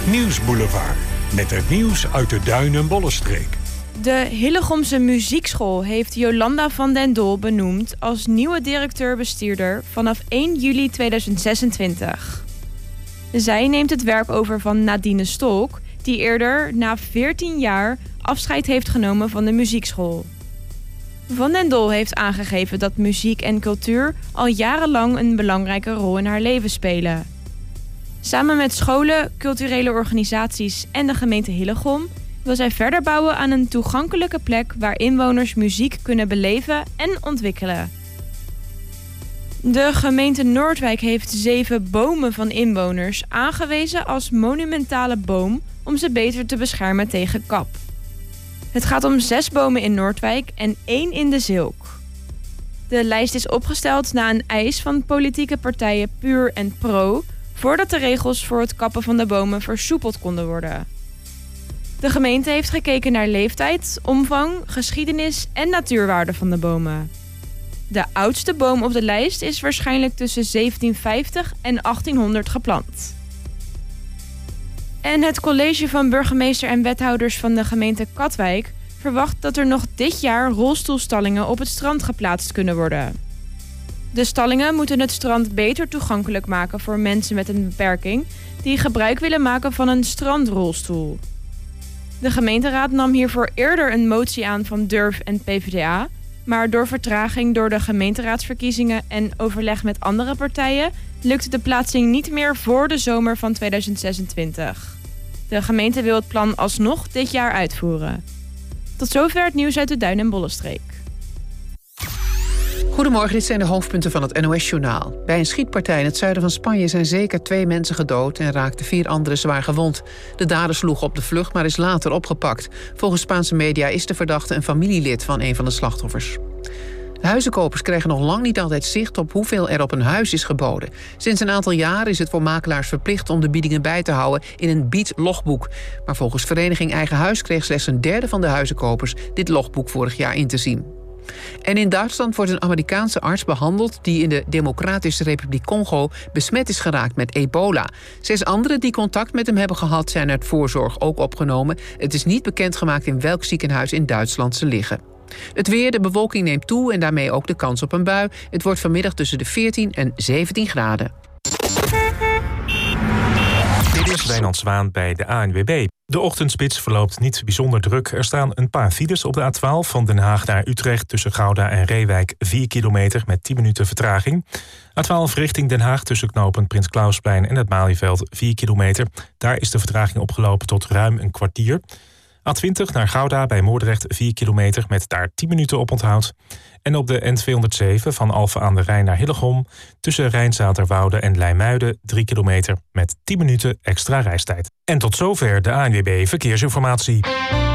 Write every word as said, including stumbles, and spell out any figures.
Nieuwsboulevard. Met het nieuws uit de Duin- en Bollenstreek. De Hillegomse Muziekschool heeft Jolanda van den Dol benoemd als nieuwe directeur-bestuurder vanaf één juli tweeduizend zesentwintig. Zij neemt het werk over van Nadine Stolk, die eerder na veertien jaar afscheid heeft genomen van de muziekschool. Van den Dol heeft aangegeven dat muziek en cultuur al jarenlang een belangrijke rol in haar leven spelen. Samen met scholen, culturele organisaties en de gemeente Hillegom wil zij verder bouwen aan een toegankelijke plek waar inwoners muziek kunnen beleven en ontwikkelen. De gemeente Noordwijk heeft zeven bomen van inwoners aangewezen als monumentale boom om ze beter te beschermen tegen kap. Het gaat om zes bomen in Noordwijk en één in de Zilk. De lijst is opgesteld na een eis van politieke partijen Puur en Pro, voordat de regels voor het kappen van de bomen versoepeld konden worden. De gemeente heeft gekeken naar leeftijd, omvang, geschiedenis en natuurwaarde van de bomen. De oudste boom op de lijst is waarschijnlijk tussen zeventienhonderdvijftig en achttienhonderd geplant. En het college van burgemeester en wethouders van de gemeente Katwijk verwacht dat er nog dit jaar rolstoelstallingen op het strand geplaatst kunnen worden. De stallingen moeten het strand beter toegankelijk maken voor mensen met een beperking die gebruik willen maken van een strandrolstoel. De gemeenteraad nam hiervoor eerder een motie aan van Durf en P v d A, maar door vertraging door de gemeenteraadsverkiezingen en overleg met andere partijen lukt de plaatsing niet meer voor de zomer van tweeduizend zesentwintig. De gemeente wil het plan alsnog dit jaar uitvoeren. Tot zover het nieuws uit de Duin- en Bollenstreek. Goedemorgen, dit zijn de hoofdpunten van het N O S-journaal. Bij een schietpartij in het zuiden van Spanje zijn zeker twee mensen gedood en raakten vier anderen zwaar gewond. De dader sloeg op de vlucht, maar is later opgepakt. Volgens Spaanse media is de verdachte een familielid van een van de slachtoffers. De huizenkopers krijgen nog lang niet altijd zicht op hoeveel er op een huis is geboden. Sinds een aantal jaar is het voor makelaars verplicht om de biedingen bij te houden in een biedlogboek. Maar volgens Vereniging Eigen Huis kreeg slechts een derde van de huizenkopers dit logboek vorig jaar in te zien. En in Duitsland wordt een Amerikaanse arts behandeld die in de Democratische Republiek Congo besmet is geraakt met ebola. Zes anderen die contact met hem hebben gehad zijn uit voorzorg ook opgenomen. Het is niet bekendgemaakt in welk ziekenhuis in Duitsland ze liggen. Het weer, de bewolking neemt toe en daarmee ook de kans op een bui. Het wordt vanmiddag tussen de veertien en zeventien graden. Dit is Wijnand Zwaan bij de A N W B. De ochtendspits verloopt niet bijzonder druk. Er staan een paar files op de A twaalf van Den Haag naar Utrecht tussen Gouda en Reewijk, vier kilometer met tien minuten vertraging. A twaalf richting Den Haag tussen knooppunt Prins Klausplein en het Malieveld, vier kilometer. Daar is de vertraging opgelopen tot ruim een kwartier. A twintig naar Gouda bij Moordrecht, vier kilometer met daar tien minuten op onthoud. En op de N tweehonderdzeven van Alphen aan de Rijn naar Hillegom tussen Rijnzaterwoude en Leimuiden, drie kilometer met tien minuten extra reistijd. En tot zover de A N W B Verkeersinformatie.